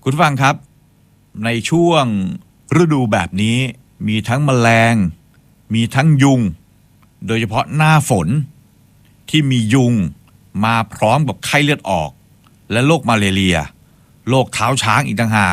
คุณฟังครับในช่วงฤดูแบบนี้มีทั้งแมลงมีทั้งยุงโดยเฉพาะหน้าฝนที่มียุงมาพร้อมกับไข้เลือดออกและโรคมาเลเรียโรคเท้าช้างอีกต่างหาก